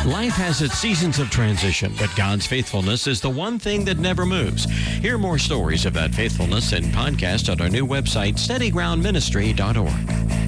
Life has its seasons of transition, but God's faithfulness is the one thing that never moves. Hear more stories of that faithfulness and podcast at our new website, steadygroundministry.org.